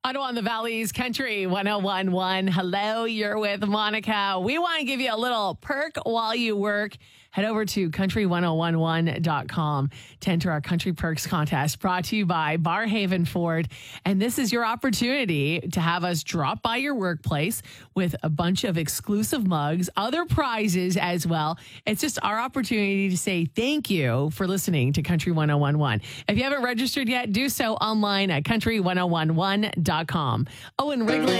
Ottawa and the Valley's Country 1011. Hello, you're with Monica. We want to give you a little perk while you work. Head over to country1011.com to enter our Country Perks contest brought to you by Barrhaven Ford. And this is your opportunity to have us drop by your workplace with a bunch of exclusive mugs, other prizes as well. It's just our opportunity to say thank you for listening to Country 1011. If you haven't registered yet, do so online at country1011.com. Oh, and Wrigley.